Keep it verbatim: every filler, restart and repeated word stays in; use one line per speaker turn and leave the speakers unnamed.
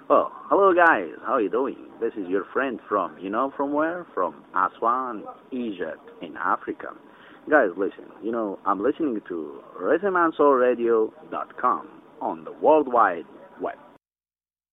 Oh, hello guys, how are you doing? This is your friend from, you know from where? From Aswan, Egypt, in Africa. Guys, listen, you know, I'm listening to rhythm and soul radio dot com on the World Wide Web.